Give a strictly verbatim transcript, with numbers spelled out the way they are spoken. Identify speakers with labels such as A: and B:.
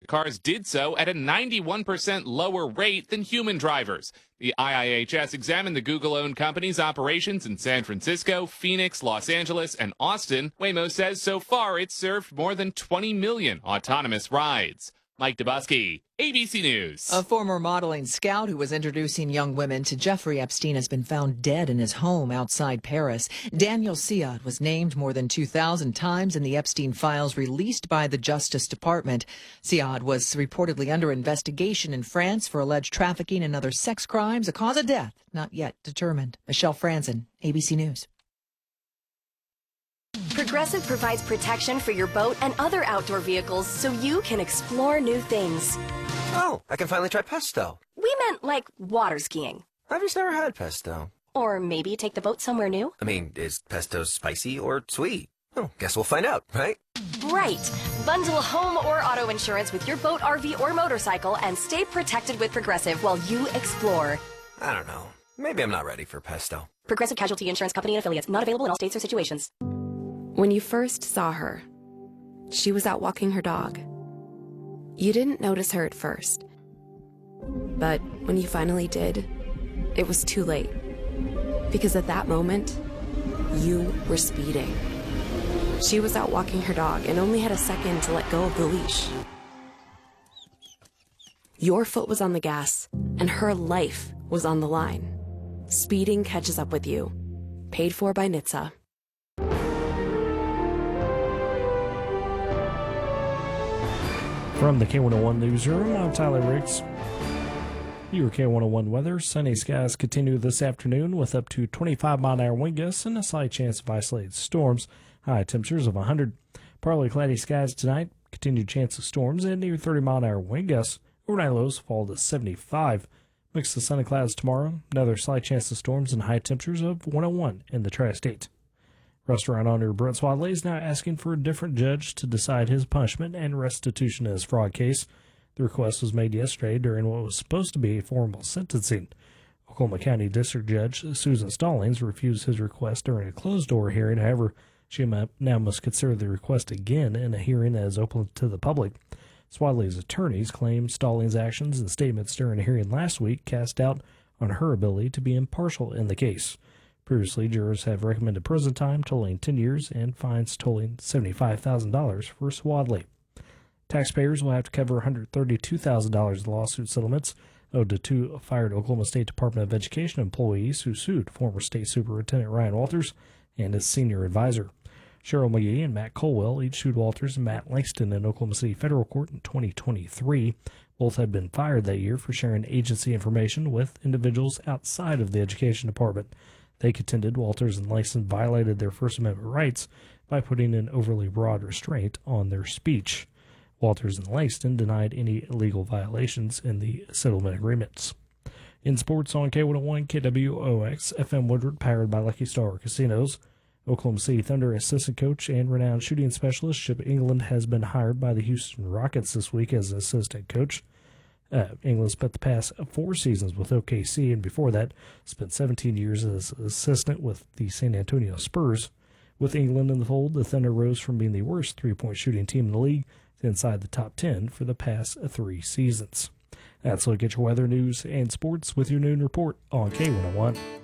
A: cars did so at a ninety-one percent lower rate than human drivers. The I I H S examined the Google-owned company's operations in San Francisco, Phoenix, Los Angeles, and Austin. Waymo says so far it's served more than twenty million autonomous rides. Mike Dubusky, A B C News.
B: A former modeling scout who was introducing young women to Jeffrey Epstein has been found dead in his home outside Paris. Daniel Siad was named more than two thousand times in the Epstein files released by the Justice Department. Siad was reportedly under investigation in France for alleged trafficking and other sex crimes. A cause of death not yet determined. Michelle Franzen, A B C News.
C: Progressive provides protection for your boat and other outdoor vehicles so you can explore new things.
D: Oh, I can finally try pesto.
C: We meant like water skiing.
D: I've just never had pesto.
C: Or maybe take the boat somewhere new.
D: I mean, is pesto spicy or sweet? Oh, guess we'll find out, right?
C: Right. Bundle home or auto insurance with your boat, R V, or motorcycle and stay protected with Progressive while you explore.
D: I don't know. Maybe I'm not ready for pesto.
C: Progressive Casualty Insurance Company and affiliates. Not available in all states or situations.
E: When you first saw her, she was out walking her dog. You didn't notice her at first. But when you finally did, it was too late. Because at that moment, you were speeding. She was out walking her dog and only had a second to let go of the leash. Your foot was on the gas, and her life was on the line. Speeding catches up with you. Paid for by N H T S A.
F: From the K one oh one Newsroom, I'm Tyler Riggs. Your K one oh one weather. Sunny skies continue this afternoon with up to twenty-five mile an hour wind gusts and a slight chance of isolated storms. High temperatures of one hundred. Partly cloudy skies tonight. Continued chance of storms and near thirty mile an hour wind gusts. Overnight lows fall to seventy-five. Mix of sun and clouds tomorrow. Another slight chance of storms and high temperatures of one oh one in the tri-state. Restaurant owner Brent Swadley is now asking for a different judge to decide his punishment and restitution in his fraud case. The request was made yesterday during what was supposed to be a formal sentencing. Oklahoma County District Judge Susan Stallings refused his request during a closed-door hearing. However, she now must consider the request again in a hearing that is open to the public. Swadley's attorneys claim Stallings' actions and statements during a hearing last week cast doubt on her ability to be impartial in the case. Previously, jurors have recommended prison time totaling ten years and fines totaling seventy-five thousand dollars for Swadley. Taxpayers will have to cover one hundred thirty-two thousand dollars in lawsuit settlements owed to two fired Oklahoma State Department of Education employees who sued former State Superintendent Ryan Walters and his senior advisor. Cheryl McGee and Matt Colwell each sued Walters and Matt Langston in Oklahoma City Federal Court in twenty twenty-three. Both had been fired that year for sharing agency information with individuals outside of the Education Department. They contended Walters and Langston violated their First Amendment rights by putting an overly broad restraint on their speech. Walters and Langston denied any illegal violations in the settlement agreements. In sports on K one oh one K W O X, F M Woodward, powered by Lucky Star Casinos. Oklahoma City Thunder assistant coach and renowned shooting specialist Chip England has been hired by the Houston Rockets this week as assistant coach. Uh, England spent the past four seasons with O K C, and before that, spent seventeen years as assistant with the San Antonio Spurs. With England in the fold, the Thunder rose from being the worst three-point shooting team in the league to inside the top ten for the past three seasons. That's a look at your weather, news, and sports with your noon report on K one oh one.